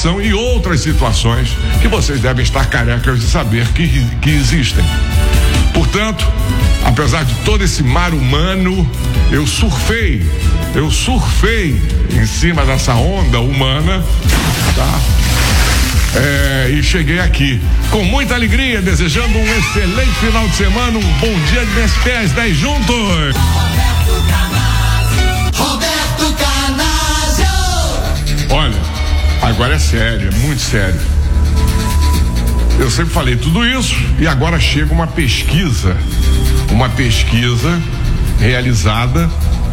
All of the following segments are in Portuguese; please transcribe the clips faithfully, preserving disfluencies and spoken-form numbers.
situação e outras situações que vocês devem estar carecas de saber que, que existem. Portanto, apesar de todo esse mar humano, eu surfei, eu surfei em cima dessa onda humana, tá? É, e cheguei aqui com muita alegria, desejando um excelente final de semana, um bom dia de M S P às dez juntos. Roberto Canazio, Roberto Canazio. Olha, agora é sério, é muito sério. Eu sempre falei tudo isso e agora chega uma pesquisa, uma pesquisa realizada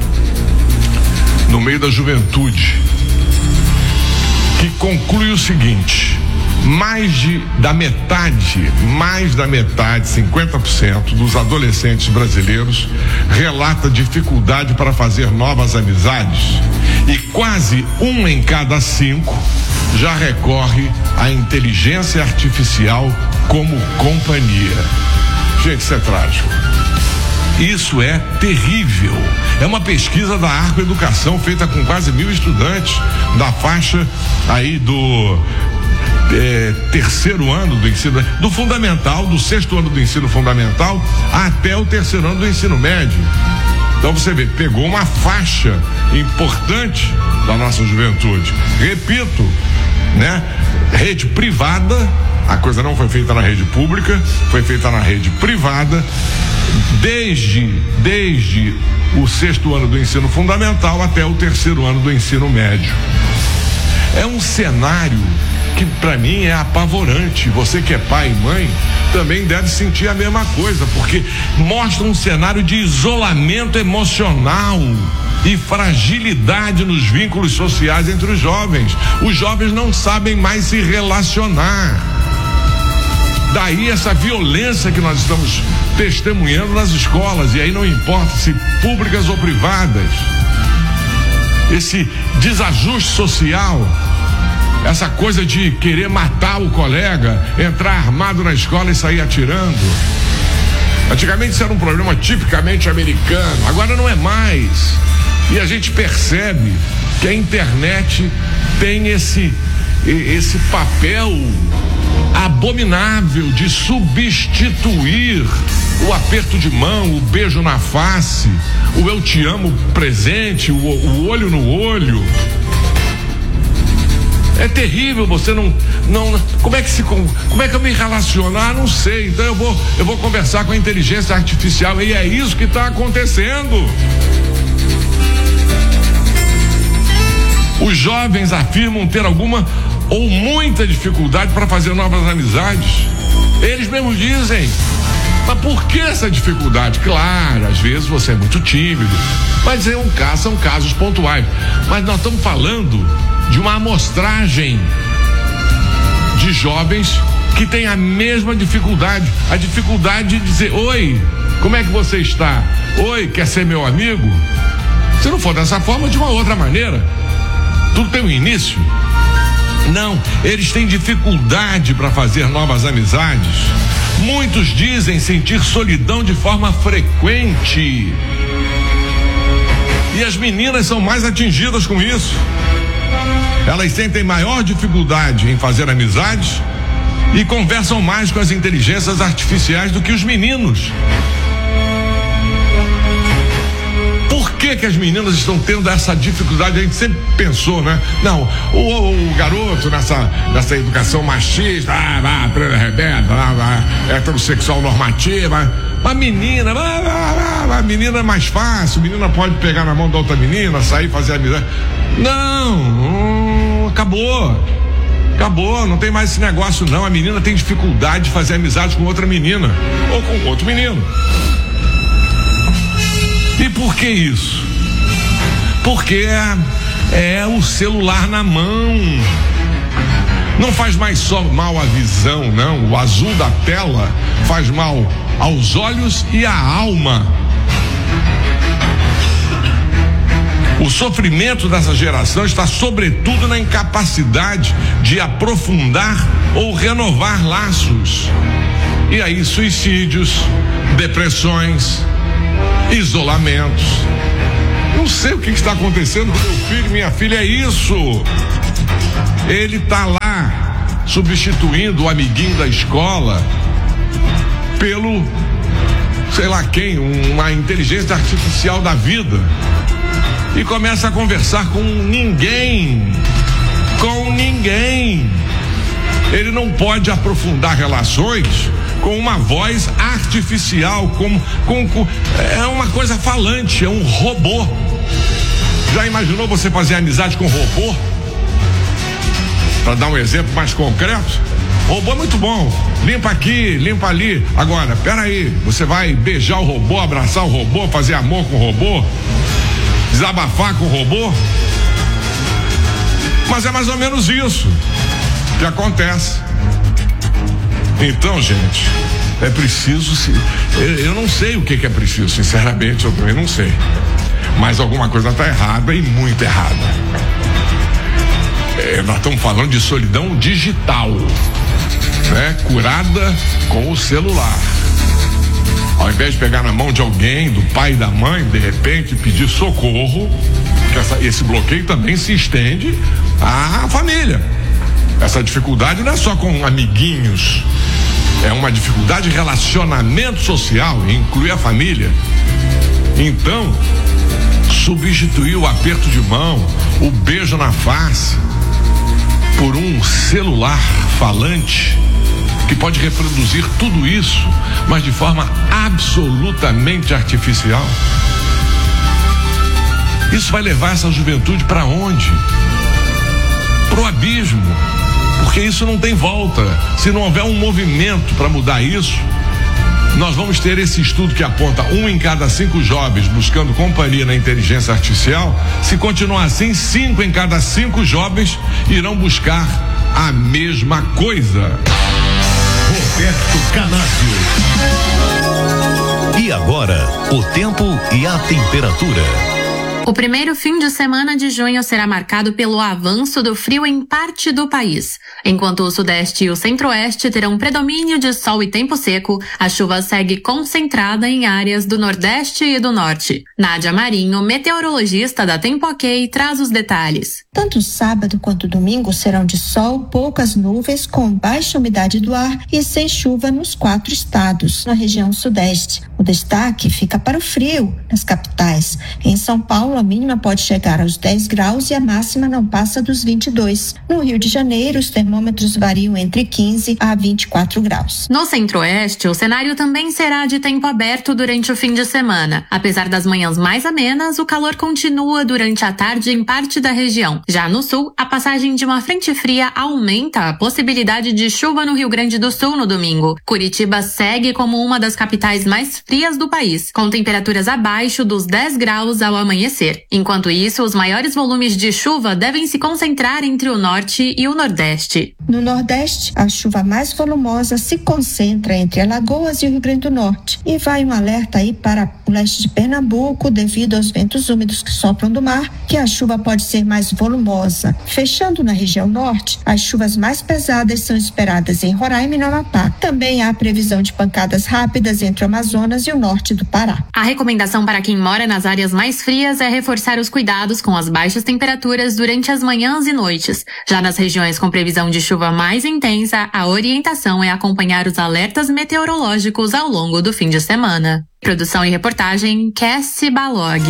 no meio da juventude, que conclui o seguinte: mais de, da metade, mais da metade, cinquenta por cento dos adolescentes brasileiros relata dificuldade para fazer novas amizades e quase um em cada cinco já recorre à inteligência artificial como companhia. Gente, isso é trágico. Isso é terrível. É uma pesquisa da Arco Educação feita com quase mil estudantes da faixa aí do É, terceiro ano do ensino, do fundamental, do sexto ano do ensino fundamental até o terceiro ano do ensino médio. Então você vê, pegou uma faixa importante da nossa juventude. Repito, né? Rede privada, a coisa não foi feita na rede pública, foi feita na rede privada, desde, desde o sexto ano do ensino fundamental até o terceiro ano do ensino médio. É um cenário que para mim é apavorante. Você que é pai e mãe também deve sentir a mesma coisa, porque mostra um cenário de isolamento emocional e fragilidade nos vínculos sociais entre os jovens. Os jovens não sabem mais se relacionar. Daí essa violência que nós estamos testemunhando nas escolas, e aí não importa se públicas ou privadas. Esse desajuste social, essa coisa de querer matar o colega, entrar armado na escola e sair atirando. Antigamente isso era um problema tipicamente americano, agora não é mais. E a gente percebe que a internet tem esse, esse papel abominável de substituir o aperto de mão, o beijo na face, o eu te amo presente, o, o olho no olho. É terrível, você não, não, como é que se, como é que eu me relaciono? Ah, não sei, então eu vou, eu vou conversar com a inteligência artificial, e é isso que está acontecendo. Os jovens afirmam ter alguma ou muita dificuldade para fazer novas amizades. Eles mesmos dizem. Mas por que essa dificuldade? Claro, às vezes você é muito tímido, mas é um caso, são casos pontuais. Mas nós estamos falando de uma amostragem de jovens que têm a mesma dificuldade, a dificuldade de dizer: oi, como é que você está? Oi, quer ser meu amigo? Se não for dessa forma, de uma outra maneira. Tudo tem um início. Não, eles têm dificuldade para fazer novas amizades. Muitos dizem sentir solidão de forma frequente. E as meninas são mais atingidas com isso. Elas sentem maior dificuldade em fazer amizades e conversam mais com as inteligências artificiais do que os meninos. Por que que as meninas estão tendo essa dificuldade? A gente sempre pensou, né? Não, o, o garoto nessa, nessa educação machista, ah, vai, prenda rebelde, ah, vai, heterossexual normativa. A menina, ah, ah, a menina é mais fácil, a menina pode pegar na mão da outra menina, sair, fazer amizade. Não, hum, acabou. Acabou, não tem mais esse negócio não. A menina tem dificuldade de fazer amizade com outra menina ou com outro menino. E por que isso? Porque é, é o celular na mão. Não faz mais só mal à visão, não. O azul da tela faz mal aos olhos e à alma. O sofrimento dessa geração está sobretudo na incapacidade de aprofundar ou renovar laços. E aí suicídios, depressões, isolamentos. Não sei o que está acontecendo com meu filho, minha filha, é isso. Ele está lá substituindo o amiguinho da escola pelo, sei lá quem, uma inteligência artificial da vida, e começa a conversar com ninguém, com ninguém. Ele não pode aprofundar relações com uma voz artificial, com, com, com, é uma coisa falante, é um robô. Já imaginou você fazer amizade com robô? Para dar um exemplo mais concreto, robô é muito bom, limpa aqui, limpa ali. Agora, peraí, você vai beijar o robô, abraçar o robô, fazer amor com o robô, desabafar com o robô? Mas é mais ou menos isso que acontece. Então, gente, é preciso se, eu, eu não sei o que, que é preciso, sinceramente, eu também não sei, mas alguma coisa está errada, e muito errada. É, nós estamos falando de solidão digital, né? Curada com o celular. Ao invés de pegar na mão de alguém, do pai e da mãe, de repente pedir socorro, que essa, esse bloqueio também se estende à família. Essa dificuldade não é só com amiguinhos, é uma dificuldade de relacionamento social, inclui a família. Então, substituir o aperto de mão, o beijo na face, por um celular falante que pode reproduzir tudo isso, mas de forma absolutamente artificial. Isso vai levar essa juventude para onde? Pro abismo, porque isso não tem volta. Se não houver um movimento para mudar isso, nós vamos ter esse estudo que aponta um em cada cinco jovens buscando companhia na inteligência artificial. Se continuar assim, cinco em cada cinco jovens irão buscar a mesma coisa. Roberto Canásio. E agora, o tempo e a temperatura. O primeiro fim de semana de junho será marcado pelo avanço do frio em parte do país. Enquanto o sudeste e o centro-oeste terão predomínio de sol e tempo seco, a chuva segue concentrada em áreas do nordeste e do norte. Nádia Marinho, meteorologista da Tempo Ok, traz os detalhes. Tanto sábado quanto domingo serão de sol, poucas nuvens, com baixa umidade do ar e sem chuva nos quatro estados, na região sudeste. O destaque fica para o frio nas capitais. Em São Paulo, a mínima pode chegar aos dez graus e a máxima não passa dos vinte e dois. No Rio de Janeiro, os termômetros variam entre quinze a vinte e quatro graus. No centro-oeste, o cenário também será de tempo aberto durante o fim de semana. Apesar das manhãs mais amenas, o calor continua durante a tarde em parte da região. Já no sul, a passagem de uma frente fria aumenta a possibilidade de chuva no Rio Grande do Sul no domingo. Curitiba segue como uma das capitais mais frias do país, com temperaturas abaixo dos dez graus ao amanhecer. Enquanto isso, os maiores volumes de chuva devem se concentrar entre o norte e o nordeste. No nordeste, a chuva mais volumosa se concentra entre Alagoas e o Rio Grande do Norte. E vai um alerta aí para o leste de Pernambuco, devido aos ventos úmidos que sopram do mar, que a chuva pode ser mais volumosa. Fechando na região norte, as chuvas mais pesadas são esperadas em Roraima e no Amapá. Também há previsão de pancadas rápidas entre o Amazonas e o norte do Pará. A recomendação para quem mora nas áreas mais frias é reforçar os cuidados com as baixas temperaturas durante as manhãs e noites. Já nas regiões com previsão de chuva mais intensa, a orientação é acompanhar os alertas meteorológicos ao longo do fim de semana. Produção e reportagem, Cassie Balog.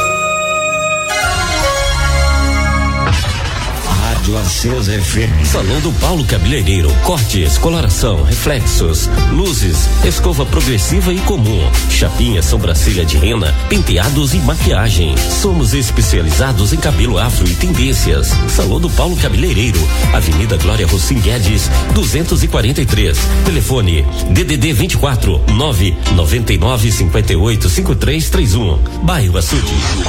Acesa F M. Salão do Paulo Cabeleireiro, cortes, coloração, reflexos, luzes, escova progressiva e comum, chapinha, sobrancelha de rena, penteados e maquiagem. Somos especializados em cabelo afro e tendências. Salão do Paulo Cabeleireiro, Avenida Glória Rossim Guedes, duzentos e quarenta e três. Telefone D D D vinte e quatro, nove nove nove, cinquenta e oito, cinquenta e três trinta e um. Bairro Açude.